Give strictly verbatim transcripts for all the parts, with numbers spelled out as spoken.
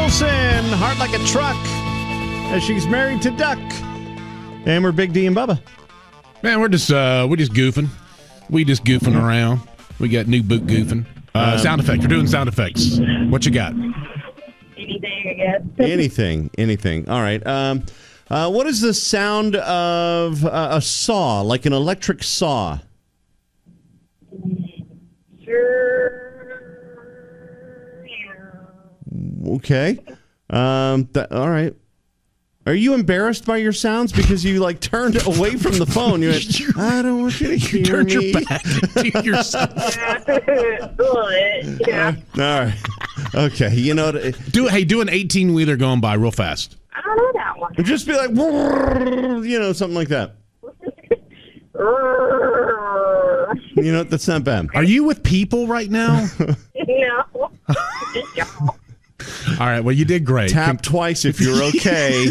Wilson, Heart Like a Truck, as she's married to Duck. And we're Big D and Bubba. Man, we're just uh, we're just goofing. We just goofing around. We got new boot goofing. Uh, um, sound effects. We're doing sound effects. What you got? Anything, I guess. Anything, anything. All right. Um, uh, what is the sound of uh, a saw, like an electric saw? Okay. Um, th- all right. Are you embarrassed by your sounds because you like turned away from the phone? You went, I don't want you to hear you turned me. your back to yourself. Yeah. Uh, all right. Okay. You know, do hey, do an eighteen wheeler going by real fast. I don't know that one. Just be like, you know, something like that. You know, that's not bad. Are you with people right now? No. All right. Well, you did great. Tap Con- twice if you're okay.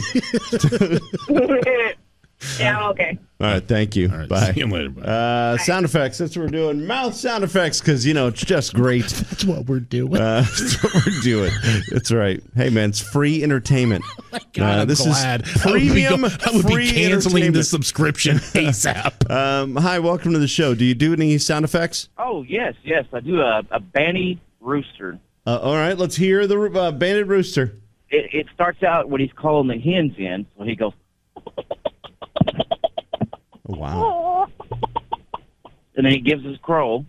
Yeah, I'm okay. All right. Thank you. All right, Bye. See you later. Bye. Uh, sound effects. That's what we're doing. Mouth sound effects because, you know, it's just great. That's what we're doing. Uh, that's what we're doing. That's right. Hey, man, it's free entertainment. Oh my God, uh, this I'm glad. is premium I would be, go- I would free be canceling the entertainment. subscription ASAP. um, hi, welcome to the show. Do you do any sound effects? Oh, yes, yes. I do a, a Banny rooster. Uh, all right, let's hear the uh, banded rooster. It, it starts out when he's calling the hens in, so he goes, Oh, wow. and then he gives his crow.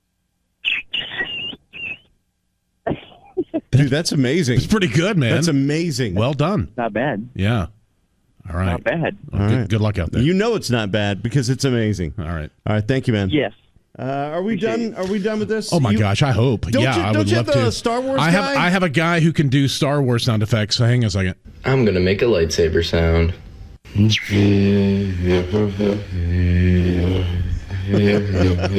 Dude, that's amazing. It's pretty good, man. That's amazing. Well done. Not bad. Yeah. All right. Not bad. Well, All good, right. good luck out there. You know it's not bad because it's amazing. All right. All right, thank you, man. Yes. Uh, are we Appreciate done? Are we done with this? Oh my You- gosh, I hope. Don't yeah, you- I don't would you love have the to. Star Wars I have guy? I have a guy who can do Star Wars sound effects. So hang on a second. I'm gonna make a lightsaber sound.